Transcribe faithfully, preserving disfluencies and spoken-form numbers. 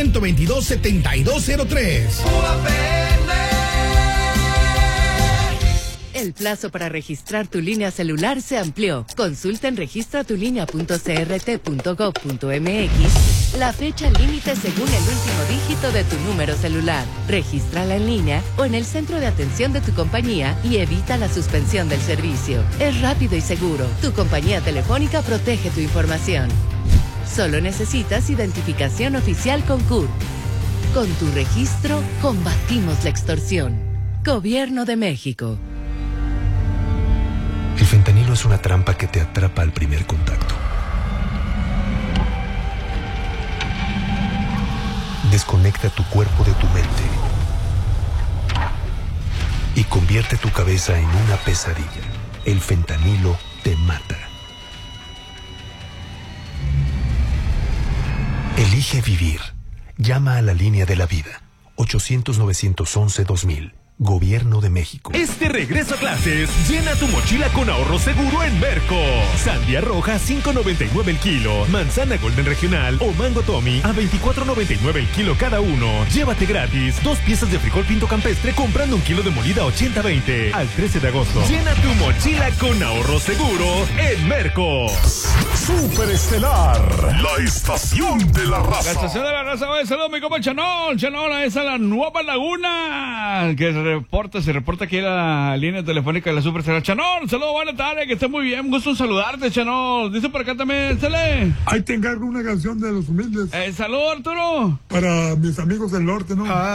ciento veintidós, setenta y dos cero tres. El plazo para registrar tu línea celular se amplió. Consulta en registra tu línea punto c r t punto gov punto m x la fecha límite según el último dígito de tu número celular. Regístrala en línea o en el centro de atención de tu compañía y evita la suspensión del servicio. Es rápido y seguro. Tu compañía telefónica protege tu información. Solo necesitas identificación oficial con C U R. Con tu registro, combatimos la extorsión. Gobierno de México. El fentanilo es una trampa que te atrapa al primer contacto. Desconecta tu cuerpo de tu mente y convierte tu cabeza en una pesadilla. El fentanilo te mata. Elige vivir. Llama a la línea de la vida. ochocientos, novecientos once, dos mil. Gobierno de México. Este regreso a clases, llena tu mochila con ahorro seguro en Merco. Sandía roja, cinco noventa y nueve el kilo. Manzana Golden Regional o Mango Tommy a veinticuatro noventa y nueve el kilo cada uno. Llévate gratis dos piezas de frijol pinto campestre comprando un kilo de molida ochenta veinte. Al trece de agosto. Llena tu mochila con ahorro seguro en Merco. Superestelar, la estación de la raza. La estación de la raza, oye, saludos mi compa Chanol, Chanol, esa es la Nueva Laguna, que se reporta, se reporta aquí en la línea telefónica de la Superestelar. Chanol, saludos, buenas tardes, que estés muy bien, un gusto en saludarte, Chanol. Dice por acá también, Cele. Ahí te encargo una canción de Los Humildes. Eh, saludos, Arturo. Para mis amigos del norte, ¿no? Ah.